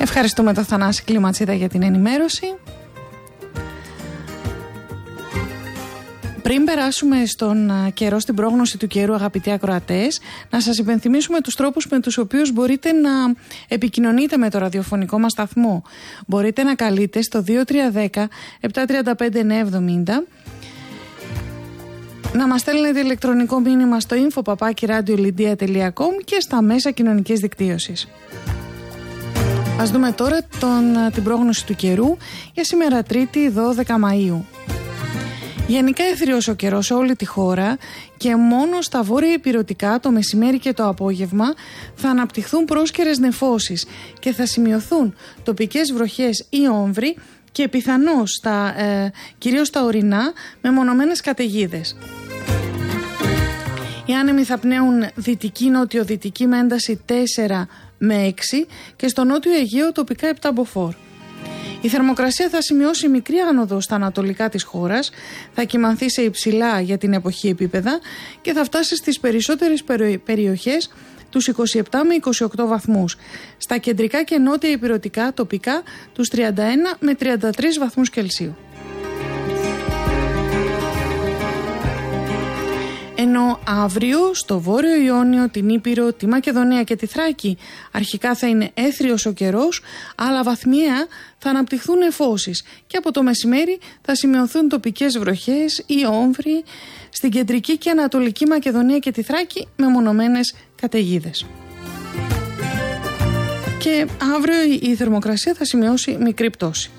Ευχαριστούμε τον Θανάση Κλιματσίδα για την ενημέρωση. Πριν περάσουμε στον καιρό, στην πρόγνωση του καιρού, αγαπητοί ακροατές, να σας υπενθυμίσουμε τους τρόπους με τους οποίους μπορείτε να επικοινωνείτε με το ραδιοφωνικό μας σταθμό. Μπορείτε να καλείτε στο 2310 735 970, να μας στέλνετε ηλεκτρονικό μήνυμα στο info@radiolidia.com και στα μέσα κοινωνικής δικτύωσης. Ας δούμε τώρα την πρόγνωση του καιρού για σήμερα Τρίτη 12 Μαΐου. Γενικά αιθριος ο καιρός σε όλη τη χώρα και μόνο στα βόρεια ηπειρωτικά το μεσημέρι και το απόγευμα θα αναπτυχθούν πρόσκαιρες νεφώσεις και θα σημειωθούν τοπικές βροχές ή όμβροι και πιθανώς κυρίως στα ορεινά με μονομένες καταιγίδες. Οι άνεμοι θα πνέουν δυτική-νότιο-δυτική με ένταση 4 με 6 και στο νότιο Αιγαίο τοπικά 7 μποφόρ. Η θερμοκρασία θα σημειώσει μικρή άνοδο στα ανατολικά της χώρας, θα κυμανθεί σε υψηλά για την εποχή επίπεδα και θα φτάσει στις περισσότερες περιοχές τους 27 με 28 βαθμούς. Στα κεντρικά και νότια ηπειρωτικά τοπικά τους 31 με 33 βαθμούς Κελσίου. Ενώ αύριο στο Βόρειο Ιόνιο, την Ήπειρο, τη Μακεδονία και τη Θράκη αρχικά θα είναι έθριος ο καιρός, αλλά βαθμιαία θα αναπτυχθούν νεφώσεις και από το μεσημέρι θα σημειωθούν τοπικές βροχές ή όμβροι στην κεντρική και ανατολική Μακεδονία και τη Θράκη με μονομένες καταιγίδες. Και αύριο η θερμοκρασία θα σημειώσει μικρή πτώση.